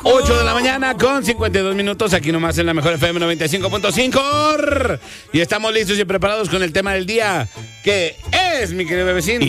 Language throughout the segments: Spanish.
8 de la mañana con 52 minutos, aquí nomás en la Mejor FM 95.5. Y estamos listos y preparados con el tema del día, que es, mi querido bebecín.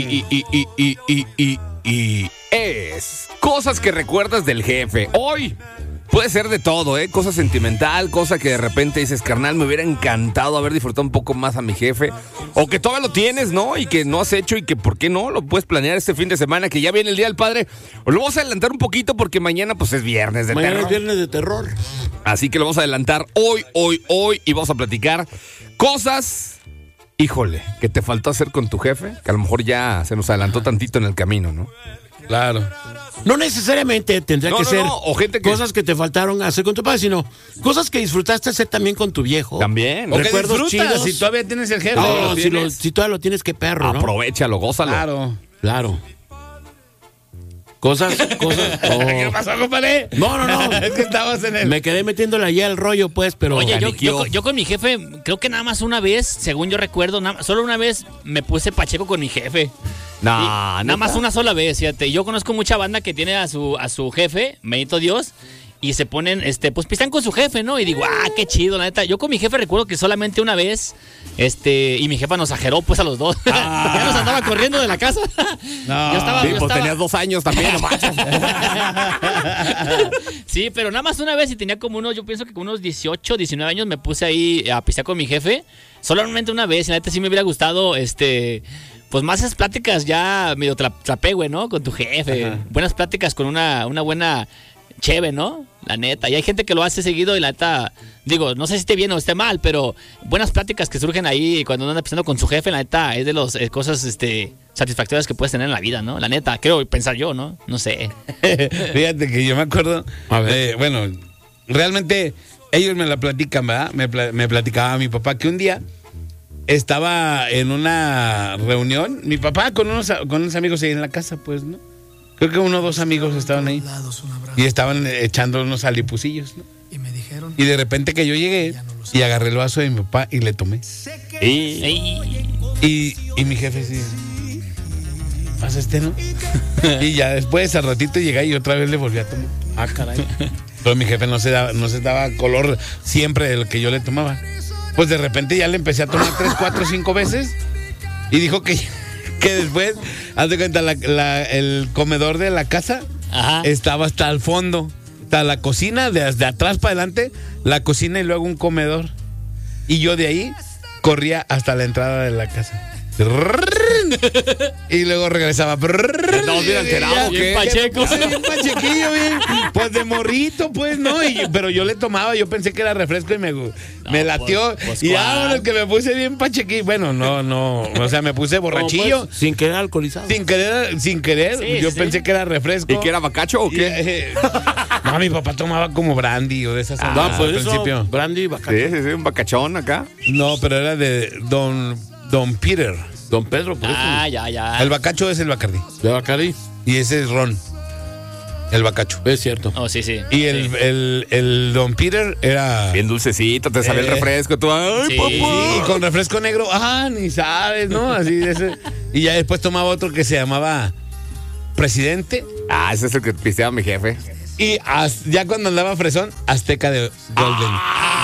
Y es cosas que recuerdas del jefe. Hoy puede ser de todo, cosa sentimental, cosa que de repente dices, carnal, me hubiera encantado haber disfrutado un poco más a mi jefe. O que todavía lo tienes, ¿no? Y que no has hecho y que ¿por qué no? Lo puedes planear este fin de semana, que ya viene el Día del Padre. Lo vamos a adelantar un poquito porque mañana pues es viernes de terror. Mañana es viernes de terror. Así que lo vamos a adelantar hoy y vamos a platicar cosas, híjole, que te faltó hacer con tu jefe, que a lo mejor ya se nos adelantó tantito en el camino, ¿no? Claro. No necesariamente tendría que ser o gente que... cosas que te faltaron hacer con tu padre, sino cosas que disfrutaste hacer también con tu viejo. También. O que recuerdos disfrutas, chidos. si todavía tienes el jefe. No, si todavía lo tienes, qué perro, ¿no? Aprovechalo, gózalo. Claro. Cosas. ¿Qué pasó, compadre? No. Es que estabas en el... Me quedé metiéndole allá el rollo, pues, pero... Oye, yo con mi jefe, creo que nada más una vez, según yo recuerdo, solo una vez me puse pacheco con mi jefe. Nada más una sola vez, fíjate. Yo conozco mucha banda que tiene a su jefe, bendito Dios, y se ponen, pues pistean con su jefe, ¿no? Y digo, qué chido, la neta. Yo con mi jefe recuerdo que solamente una vez, y mi jefa nos ajeró, pues, a los dos. Ya nos andaba corriendo de la casa. No. Yo estaba... Tenías 2 años también, no manches. Sí, pero nada más una vez y tenía como yo pienso que como unos 18, 19 años me puse ahí a pistear con mi jefe. Solamente una vez, y la neta sí me hubiera gustado, pues más esas pláticas ya medio trapé, güey, ¿no? Con tu jefe. Ajá. Buenas pláticas con una buena cheve, ¿no? La neta. Y hay gente que lo hace seguido y la neta, digo, no sé si esté bien o esté mal, pero buenas pláticas que surgen ahí cuando uno anda pisando con su jefe, la neta, es de las cosas, satisfactorias que puedes tener en la vida, ¿no? La neta, creo pensar yo, ¿no? No sé. Fíjate que yo me acuerdo, bueno, realmente ellos me la platican, ¿verdad? Me platicaba mi papá que un día estaba en una reunión, mi papá con unos amigos ahí en la casa, pues, ¿no? Creo que 1 o 2 amigos estaban ahí y estaban echando unos alipucillos, ¿no? Y de repente que yo llegué y agarré el vaso de mi papá y le tomé. Y mi jefe sí, ¿pasa no? Y ya después al ratito llegué y otra vez le volví a tomar. Caray. Pero mi jefe no se daba color siempre del que yo le tomaba. Pues de repente ya le empecé a tomar 3, 4, 5 veces y dijo que después, haz de cuenta, el comedor de la casa estaba hasta el fondo, hasta la cocina, desde atrás para adelante, la cocina y luego un comedor. Y yo de ahí corría hasta la entrada de la casa. Y luego regresaba. ¿Estamos bien alterados o qué? Pacheco. Bien pachequillo, bien. Pues de morrito, pues, ¿no? Pero yo le tomaba, yo pensé que era refresco y me latió. Pues, y vámonos, que me puse bien pachequillo. Bueno, no. O sea, me puse borrachillo. Pues, sin querer alcoholizado. Sin querer. Sí, yo pensé que era refresco. ¿Y que era bacacho o qué? No, mi papá tomaba como brandy o de esas. No, pues al principio. brandy, bacacho. Sí, un bacachón acá. No, pero era de Don Peter. Don Pedro, por eso. Ya. El bacacho es el Bacardí. De Bacardí. Y ese es ron. El bacacho. Es cierto. Oh, sí. Y el Don Peter era... Bien dulcecito, te sabía el refresco. Tú, ¡ay, Sí. papá! Sí, con refresco negro. Ni sabes, ¿no? Así de ese. Y ya después tomaba otro que se llamaba Presidente. Ese es el que pisteaba mi jefe. Y ya cuando andaba fresón, Azteca de Golden.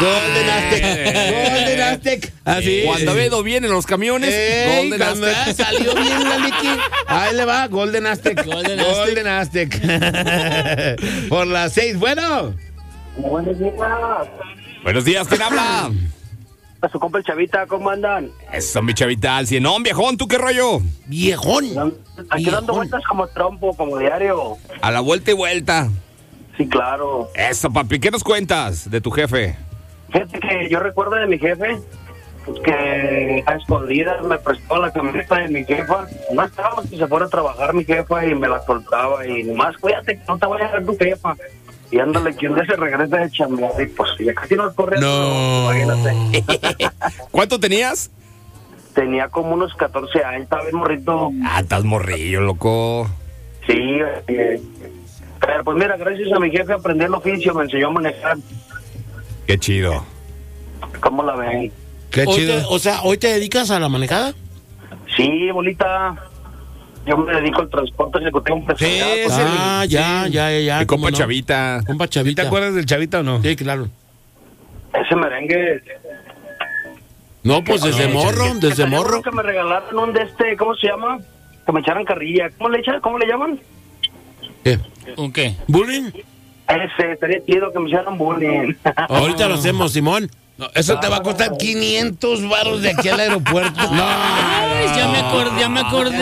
Golden Aztec. Así. Cuando ha ido bien en los camiones, Golden cuando Aztec. salió bien la liqui, ahí le va, Golden Aztec. Golden Aztec. Por las 6. Bueno. Buenos días. Buenos días, ¿quién habla? A su compa el Chavita, ¿cómo andan? Eso, mi chavita, al cienón, viejón, ¿tú qué rollo? Viejón. Aquí dando vueltas como trompo, como diario. A la vuelta y vuelta. Sí, claro. Eso, papi, ¿qué nos cuentas de tu jefe? Fíjate que yo recuerdo de mi jefe, pues que a escondidas me prestó la camioneta de mi jefa. No estaba que se fuera a trabajar mi jefa y me la soltaba y nomás, cuídate que no te vaya a ver tu jefa. Y ándale, que un día se regresa de chambear y pues ya casi nos corre. No. Imagínate. ¿Cuánto tenías? Tenía como unos 14 años, estaba bien morrito. Estás morrillo, loco. Sí, pero pues mira, gracias a mi jefe aprendí el oficio, me enseñó a manejar. Qué chido. ¿Cómo la ven? Qué chido. ¿Hoy te dedicas a la manejada? Sí, bolita. yo me dedico al transporte ejecutivo empresarial. Sí, es ya. Mi compa ¿cómo no? Chavita. Compa ¿Sí Chavita. te acuerdas del Chavita o no? Sí, claro. Ese merengue. No, pues desde morro. Que me regalaron un ¿cómo se llama? Que me echaran carrilla. ¿Cómo le llaman? ¿Qué? ¿Un qué? ¿Bullying? Ese, estaría chido que me echaran bullying. Ahorita lo hacemos, Simón. No, eso te va a costar 500 varos de aquí al aeropuerto. Ay, ya me acordé. ¿Ya te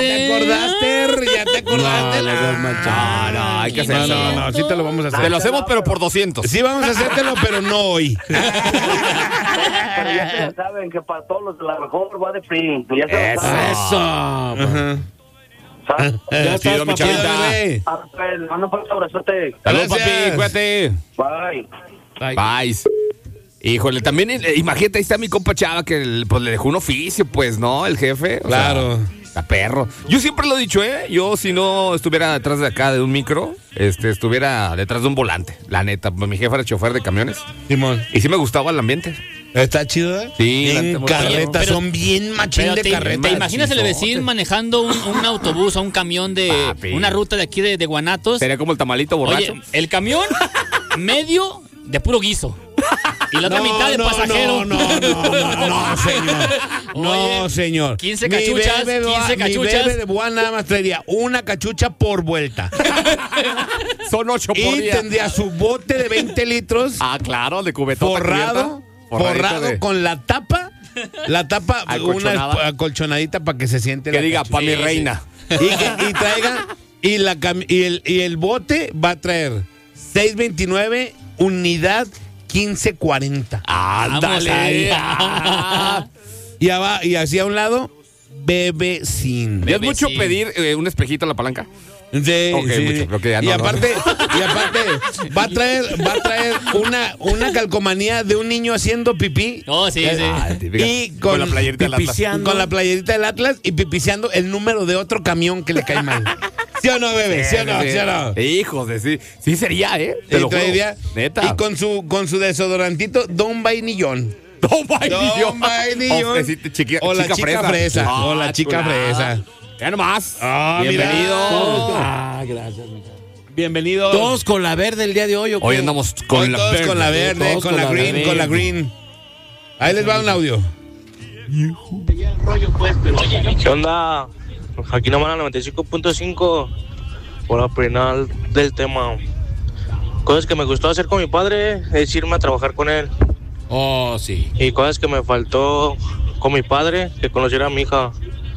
acordaste? No, hay que hacerlo. No, sí te lo vamos a hacer. Te lo hacemos, pero por 200. Sí vamos a hacértelo, pero no hoy. Pero ya se lo saben que para todos los de la mejor va de free. Ya se lo saben. Eso. Ajá. ¿Sabes? Ya estás, Chido, mi papá. Chavita. Bebé. Pues, mando un fuerte abrazote. Saludos, Gracias. papi, cuídate. Bye. Bye. Híjole, también, imagínate, ahí está mi compa Chava que pues le dejó un oficio, pues, ¿no? El jefe. O Claro. sea, está perro. Yo siempre lo he dicho, ¿eh? Yo si no estuviera detrás de acá de un micro, estuviera detrás de un volante. La neta, pues, mi jefe era chofer de camiones. Simón. Y sí me gustaba el ambiente. ¿Está chido, eh? Sí, Bien la neta, carretas, pero- son bien machín Pero de ¿te carretas. imaginas el vecino manejando un autobús o un camión de Papi. una ruta de aquí de Guanatos? Sería como el tamalito borracho. Oye, el camión medio de puro guiso. Y la otra mitad de pasajero. No, señor. No, Oye, señor. 15 cachuchas, 15 cachuchas. Mi bebé de Boa nada más traería una cachucha por vuelta. Son 8 por Y día. tendría su bote de 20 litros Ah, claro, de cubetota forrado cubierta. con la tapa Acolchonada. una acolchonadita para que se siente Que la diga, cachucha. pa' mi reina. Y traiga y el bote va a traer 629 unidad 1540. Ándale. Y así a un lado bebe sin. ¿Ya es mucho sí. pedir un espejito a la palanca? Sí, Ok, sí. mucho, creo que ya no, y no. aparte va a traer una calcomanía de un niño haciendo pipí. No, sí, sí. Ah, típica. Y Con la playerita del Atlas. Pipiciando. con la playerita del Atlas y pipiciando el número de otro camión que le cae mal. ¿Sí o no, bebé? ¿Sí o no? ¿Sí o no? Hijos de sí. Sí sería, ¿eh? Te lo Y traería- juro. Neta. Y con su desodorantito, Don Vainillón. Don Vainillón. Don Vainillón. O la chica fresa. Ah, O la chica chulada. fresa. Ya nomás. Ah, Bienvenido. Gracias. Bienvenido. Todos con la verde el día de hoy. ¿o qué? Hoy andamos Hoy con la todos verde. con la verde, Todos con la green, verde. con la green. Ahí les va un audio. ¿Qué onda? Aquí nomás a 95.5 por opinar del tema. Cosas que me gustó hacer con mi padre es irme a trabajar con él. Oh, sí. Y cosas que me faltó con mi padre, que conociera a mi hija.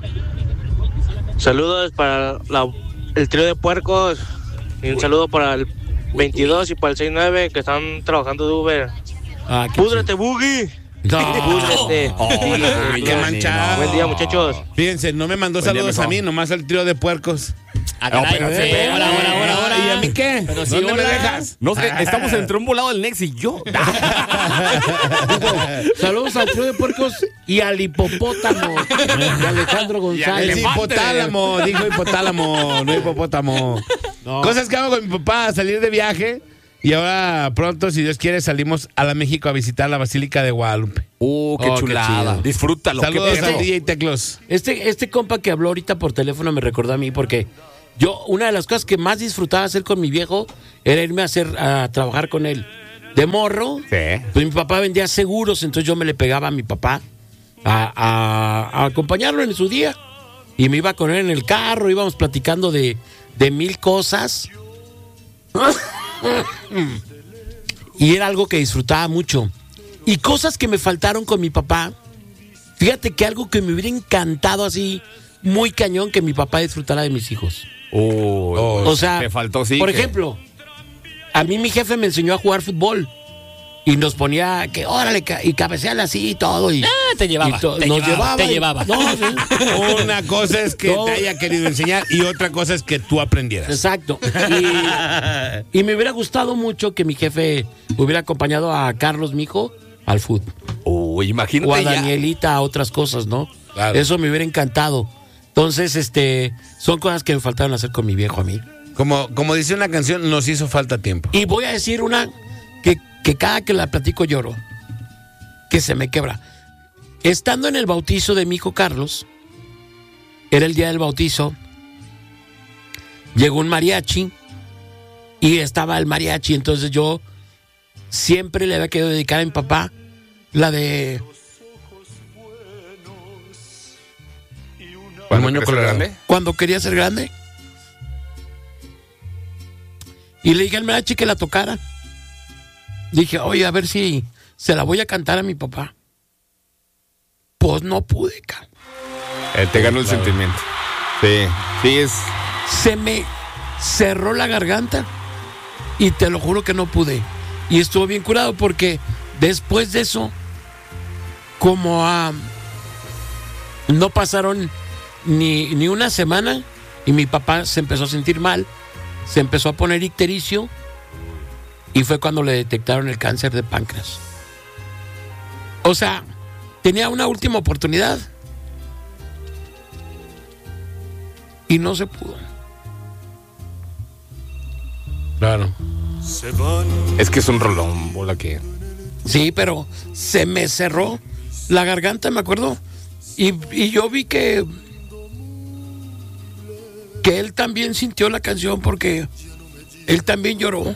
Saludos para el trío de puercos. Y un saludo para el 22 y para el 69 que están trabajando de Uber. Ah, qué ¡Púdrete, Boogie! chido. ¡Púdrete! Ay, qué manchado. Buen día, muchachos. Fíjense, no me mandó Buen día, saludos mijo. a mí, nomás al trío de puercos. Ah, caray. pero Sí, sí, ahora. ¿Y a mí qué? Pero sí, ¿Dónde me hola. dejas? No sé, estamos entre un volado del Nex y yo. Saludos al trío de puercos y al hipopótamo de Alejandro Es González. hipotálamo, dijo hipotálamo, no hipopótamo. No. Cosas que hago con mi papá, salir de viaje. Y ahora pronto, si Dios quiere, salimos a la México a visitar la Basílica de Guadalupe. Qué Oh, qué chulada. chido. Disfrútalo. Saludos qué al perro. DJ Teclos. Este compa que habló ahorita por teléfono me recordó a mí porque yo, una de las cosas que más disfrutaba hacer con mi viejo era irme a trabajar con él. De morro, Sí. pues mi papá vendía seguros, entonces yo me le pegaba a mi papá a acompañarlo en su día. Y me iba con él en el carro, íbamos platicando de mil cosas. Y era algo que disfrutaba mucho. Y cosas que me faltaron con mi papá. Fíjate que algo que me hubiera encantado así, muy cañón, que mi papá disfrutara de mis hijos. O sea, te faltó, sí. por que- ejemplo, a mí mi jefe me enseñó a jugar fútbol. Y nos ponía que órale, y cabeceale así y todo. Y, te llevaba, y to- te nos llevaba, te y- llevaba. No, sí. Una cosa es que No. te haya querido enseñar y otra cosa es que tú aprendieras. Exacto. Y me hubiera gustado mucho que mi jefe hubiera acompañado a Carlos, mi hijo, al fútbol. Imagínate O a ya. Danielita a otras cosas, ¿no? Claro. Eso me hubiera encantado. Entonces, son cosas que me faltaron hacer con mi viejo a mí. Como dice una canción, nos hizo falta tiempo. Y voy a decir una que cada que la platico lloro, que se me quebra. Estando en el bautizo de mi hijo Carlos, era el día del bautizo, llegó un mariachi y estaba el mariachi. Entonces yo siempre le había querido dedicar a mi papá la de... Cuando quería ser grande. Y le dije al mariachi que la tocara. Dije, oye, a ver si se la voy a cantar a mi papá. Pues no pude, cabrón. Te ganó el sentimiento. Sí, es... Se me cerró la garganta y te lo juro que no pude. Y estuvo bien curado porque después de eso, como no pasaron ni una semana y mi papá se empezó a sentir mal, se empezó a poner ictericio y fue cuando le detectaron el cáncer de páncreas. O sea, tenía una última oportunidad y no se pudo. Claro. Es que es un rolón, bola que... Sí, pero se me cerró la garganta, me acuerdo. Y yo vi que él también sintió la canción porque él también lloró.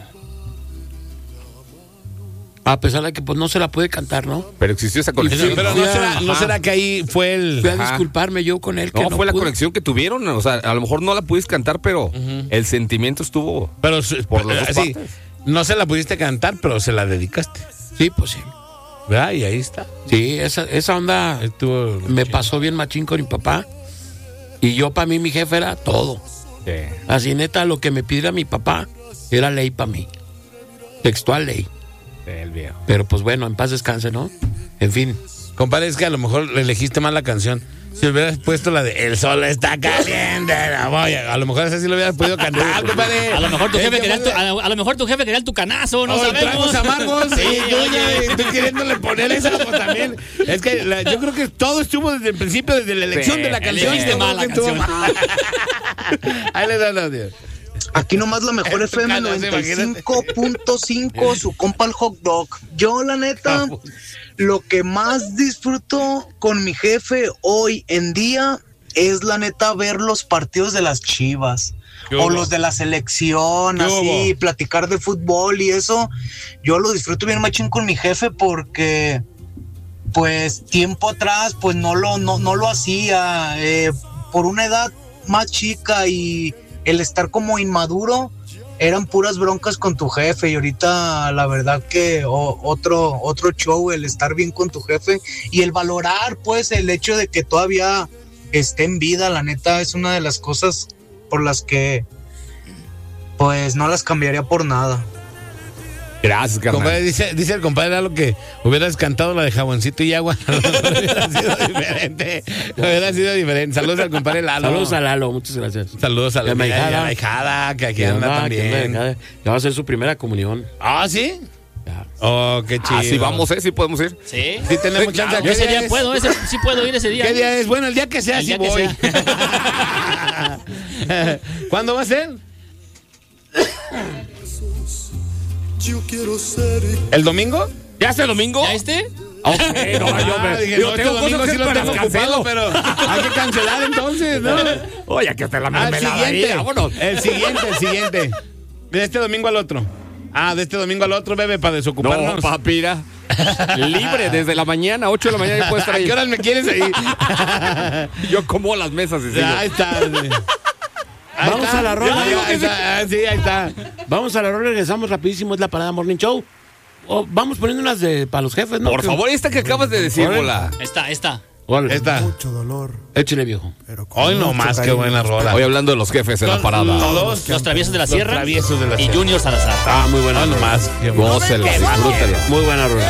A pesar de que pues no se la pude cantar, ¿no? Pero existió esa conexión. Sí, pero ¿no será que ahí fue el... Fui a disculparme yo con él. No, que fue la pude. conexión que tuvieron. O sea, a lo mejor no la pudiste cantar, pero el sentimiento estuvo... Pero por las dos sí, partes. no se la pudiste cantar, pero se la dedicaste. Sí, pues sí. ¿Verdad? Y ahí está. Sí, esa onda Estuvo me chido. pasó bien machín con mi papá. Y yo, para mí, mi jefe era todo. Sí. Así, neta, lo que me pidiera mi papá era ley para mí. Textual ley. El viejo. Pero pues bueno, en paz descanse, ¿no? En fin. Compadre, es que a lo mejor le elegiste mal la canción. Si hubieras puesto la de El sol está caliente, la voy a lo mejor esa sí lo hubieras podido cantar, compadre. A lo mejor tu Es jefe que quería fue- a lo mejor tu jefe quería el tucanazo, no Oh, sabemos. tragos amargos. Sí, Sí, oye. tú queriéndole poner esa, pues también. Es que yo creo que todo estuvo desde el principio, desde la elección Sí, de la canción. elegiste Yo creo mal la que estuvo canción. mal. Ahí le da el audio. Aquí nomás la mejor En tu FM casa, imagínate. 95.5, su compa el hot dog. Yo, la neta, lo que más disfruto con mi jefe hoy en día es la neta ver los partidos de las Chivas. ¿Qué O hubo? los de la selección, ¿Qué así, hubo? platicar de fútbol y eso. Yo lo disfruto bien machín con mi jefe porque, pues, tiempo atrás, pues no lo hacía. Por una edad más chica y el estar como inmaduro, eran puras broncas con tu jefe. Y ahorita, la verdad que otro show, el estar bien con tu jefe y el valorar, pues, el hecho de que todavía esté en vida, la neta, es una de las cosas por las que pues no las cambiaría por nada. Gracias, carnal. Compadre, dice el compadre Lalo que hubieras cantado la de jaboncito y agua. Hubiera sido diferente. Hubiera sido diferente. Saludos al compadre Lalo. Saludos a Lalo, muchas gracias. Saludos a la mi ahijada. ahijada, que aquí ¿Qué anda onda? ¿Qué también. onda? Ya va a ser su primera comunión. Ah, ¿sí? Ya. Oh, qué chido. Sí vamos, sí podemos ir. Sí. Sí tenemos chance. Yo ¿Qué ese día día es? puedo, sí puedo ir ese día. ¿Qué día es? Bueno, el día que sea, El sí día que voy. sea. ¿Cuándo va a ser? ¿El domingo? ¿Ya es el domingo? ¿Ya este? Ok, no, yo Dije, yo no, tengo este domingo cosas sí que lo hacer, tengo las cancelo. ocupado, pero hay que cancelar entonces, ¿no? Oye, aquí está la Al mermelada ahí, siguiente. vámonos. El siguiente. De este domingo al otro. Ah, de este domingo al otro, bebé, para desocuparnos. No, papira. Libre, desde la mañana, 8 de la mañana ya puedo estar ¿A ahí. qué horas me quieres ahí? Yo como las mesas y sigo. Ahí está. Ahí Vamos está. a la rola. Ahí está. Ah, sí, ahí está. Vamos a la rola, regresamos rapidísimo, es la Parada Morning Show. Oh, vamos poniendo unas para los jefes, ¿no? Por favor, esta que acabas de decir, Órale. bola. Esta. Órale. Ahí está. Échale, viejo. Hoy no más, qué buena rola. Hoy hablando de los jefes en la parada. Todos Los traviesos de la sierra. traviesos de la y sierra. Junior Salazar. Ah, muy buena Hoy no rola. más. Gócela, disfrútela. Muy buena rola.